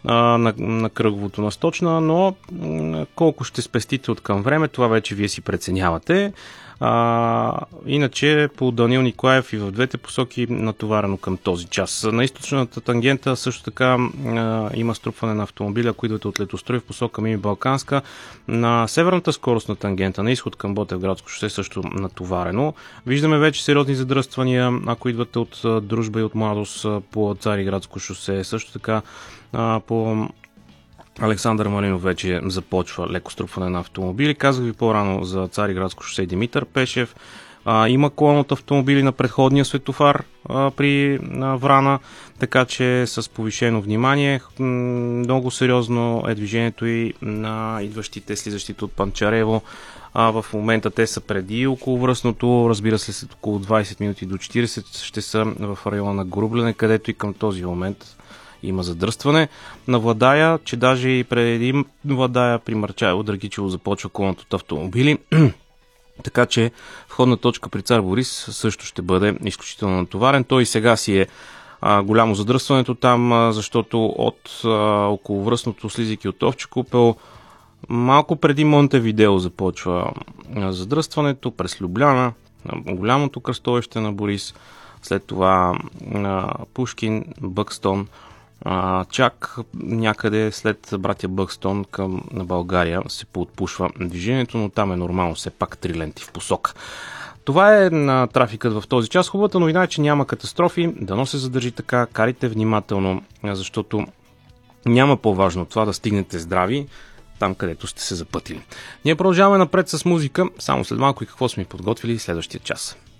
на кръговото на Сточна, но колко ще спестите от към време, това вече вие си преценявате. Иначе по Данил Николаев и в двете посоки натоварено към този час. На източната тангента също така има струпване на автомобили, ако идвате от Летострой в посока Мими Балканска. На северната скорост на тангента, на изход към Ботевградско шосе също натоварено. Виждаме вече сериозни задръствания, ако идвате от Дружба и от Младост по Цариградско шосе. Също така по Александър Малинов вече започва леко струпване на автомобили. Казах ви по-рано за Цариградско шосе Димитър Пешев. Има колон от автомобили на предходния светофар при Врана, така че с повишено внимание. Много сериозно е движението и на идващите, слизащите от Панчарево. В момента те са преди околовръстното, разбира се, след около 20 минути до 40 ще са в района на Грублене, където и към този момент има задръстване. На Владая, че даже и преди Владая при Марчаево, Драгичево започва колонът от автомобили. Така че входна точка при Цар Борис също ще бъде изключително натоварен. Той и сега си е голямо задръстването там, защото от околовръстното, слизайки от Овча купел, малко преди Монтевидео започва задръстването, през Любляна, голямото кръстовище на Борис, след това Пушкин, Бъкстон, чак някъде след братя Бъкстон към България се поотпушва движението, но там е нормално, все пак 3 ленти в посока. Това е на трафикът в този час. Хубавата новина е, че няма катастрофи, дано се задържи така, карайте внимателно, защото няма по-важно от това да стигнете здрави там, където сте се запътили. Ние продължаваме напред с музика, само след малко и какво сме подготвили следващия час.